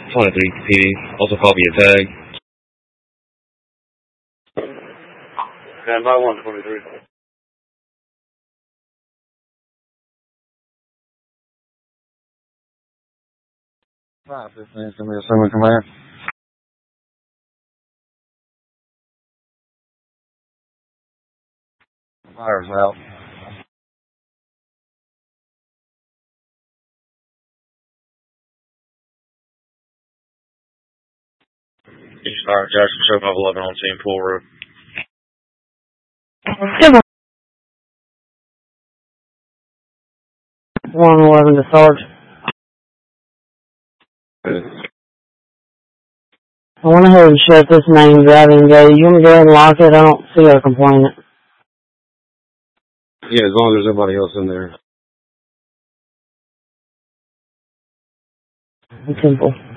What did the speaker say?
23 PD. Also copy a tag. Stand by 123. 515, send me a summary command. Fire's out. East Fire Jackson, show 511 on scene, Pool Road. 111 to Sarge. I went ahead and shut this main driving gate. You want me to go ahead and lock it? I don't see her complaining. Yeah, as long as there's nobody else in there. Simple.